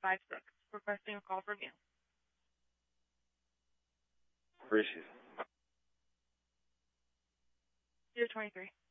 requesting a call from you. Appreciate it. 023.